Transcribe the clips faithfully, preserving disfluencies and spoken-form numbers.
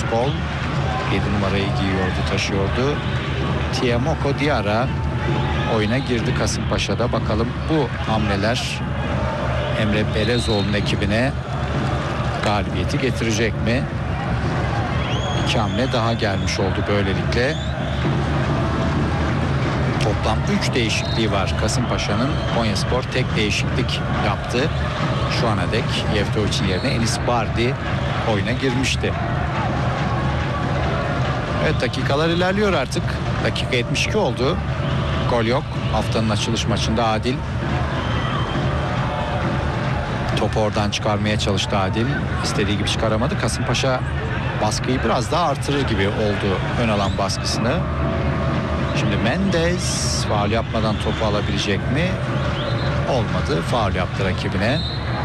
Eskol yedi numarayı giyiyordu, taşıyordu. Tiemoko Diarra oyuna girdi Kasımpaşa'da. Bakalım bu hamleler Emre Belezoğlu'nun ekibine galibiyeti getirecek mi? İki hamle daha gelmiş oldu böylelikle. Toplam üç değişikliği var Kasımpaşa'nın. Konyaspor tek değişiklik yaptı. Şu ana dek Yevtovic'in yerine Enis Bardi oyuna girmişti. Evet, dakikalar ilerliyor artık. Dakika yetmiş iki oldu. Gol yok. Haftanın açılış maçında Adil. Topu oradan çıkarmaya çalıştı Adil. İstediği gibi çıkaramadı. Kasımpaşa baskıyı biraz daha artırır gibi oldu, ön alan baskısını. Şimdi Mendes faul yapmadan topu alabilecek mi? Olmadı. Faul yaptı rakibine.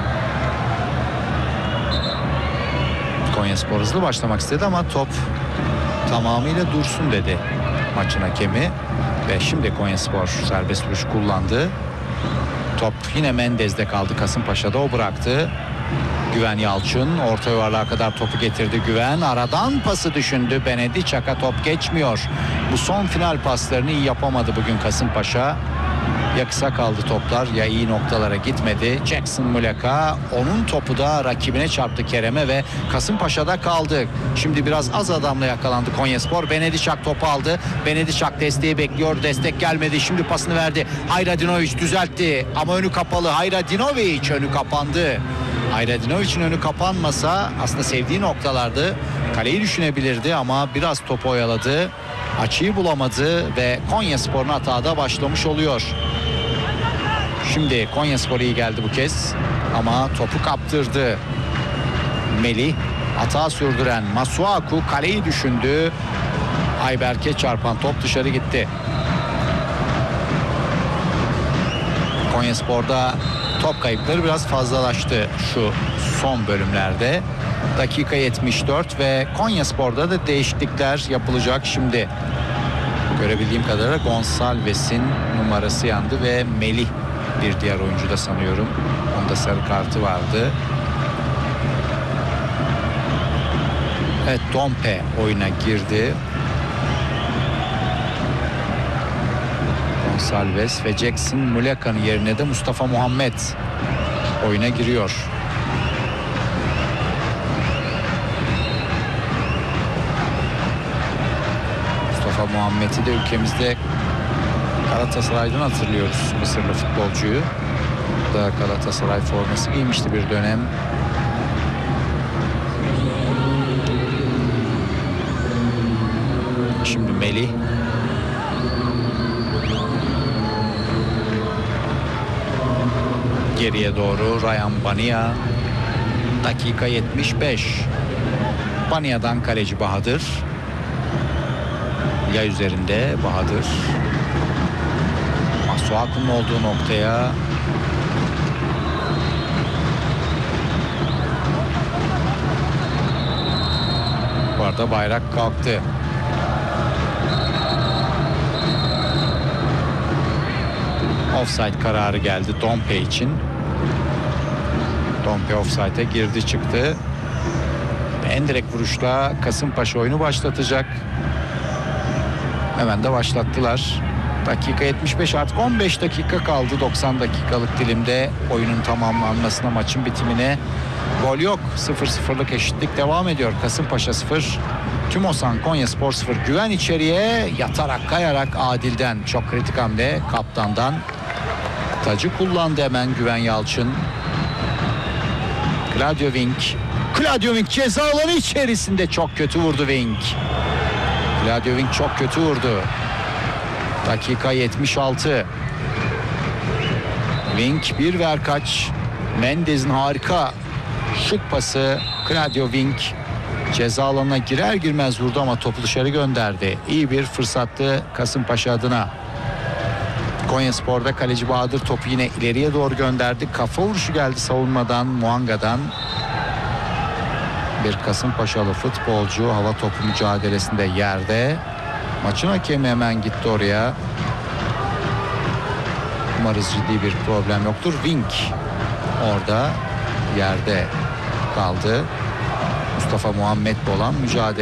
Konyaspor hızlı başlamak istedi ama top tamamıyla dursun dedi maçın hakemi. Ve şimdi Konyaspor serbest vuruş kullandı. Top yine Mendes'de kaldı Kasımpaşa'da, o bıraktı. Güven Yalçın orta yuvarlığa kadar topu getirdi. Güven aradan pası düşündü. Benedicak'a top geçmiyor. Bu son final paslarını iyi yapamadı bugün Kasımpaşa. Ya kısa kaldı toplar ya iyi noktalara gitmedi. Jackson Muleka, onun topu da rakibine çarptı, Kerem'e, ve Kasımpaşa'da kaldı. Şimdi biraz az adamla yakalandı Konyaspor. Benedicak topu aldı. Benedicak desteği bekliyor. Destek gelmedi. Şimdi pasını verdi. Hayradinovic düzeltti ama önü kapalı. Hayradinovic önü kapandı. Hayradinoviç'in önü kapanmasa aslında sevdiği noktalardı. Kaleyi düşünebilirdi ama biraz topu oyaladı. Açıyı bulamadı ve Konyaspor'un hatada başlamış oluyor. Şimdi Konyaspor iyi geldi bu kez ama topu kaptırdı. Melih, hata sürdüren Masuaku kaleyi düşündü. Ayberk'e çarpan top dışarı gitti. Konyaspor'da top kayıpları biraz fazlalaştı şu son bölümlerde. Dakika yetmiş dört ve Konyaspor'da da değişiklikler yapılacak şimdi. Görebildiğim kadarıyla Gonçalves'in numarası yandı ve Melih bir diğer oyuncu da sanıyorum. Onda sarı kartı vardı. Evet, Dompe oyuna girdi. Gonçalves ve Jackson Muleka'nın yerine de Mustafa Muhammed oyuna giriyor. Mustafa Muhammed'i de ülkemizde Galatasaray'dan hatırlıyoruz, Mısırlı futbolcuyu. Da Galatasaray forması giymişti bir dönem. Şimdi Melih. Geriye doğru Ryan Bania. Dakika yetmiş beş. Bania'dan kaleci Bahadır. Ya üzerinde Bahadır. Masuaku'nun olduğu noktaya bu arada bayrak kalktı. Offside kararı geldi Dompe için. Dompe offside'e girdi çıktı. En direkt vuruşla Kasımpaşa oyunu başlatacak. Hemen de başlattılar. Dakika yetmiş beş, artık on beş dakika kaldı doksan dakikalık dilimde oyunun tamamlanmasına, maçın bitimine. Gol yok. sıfır sıfırlık eşitlik devam ediyor. Kasımpaşa sıfır, Tümosan Konyaspor sıfır. Güven içeriye yatarak kayarak Adil'den çok kritik hamle, kaptandan. Tacı kullandı hemen Güven Yalçın. Claudio Wink. Claudio Wink ceza alanı içerisinde çok kötü vurdu Wink. Claudio Wink çok kötü vurdu. Dakika yetmiş altı. Wink bir ver kaç. Mendes'in harika şık pası. Claudio Wink ceza alanına girer girmez vurdu ama topu dışarı gönderdi. İyi bir fırsattı Kasımpaşa adına. Konyaspor'da kaleci Bahadır topu yine ileriye doğru gönderdi. Kafa vuruşu geldi savunmadan, Muanga'dan. Bir Kasımpaşalı futbolcu hava topu mücadelesinde yerde. Maçın hakemi hemen gitti oraya. Umarız ciddi bir problem yoktur. Wink orada yerde kaldı. Mustafa Muhammed olan mücadele.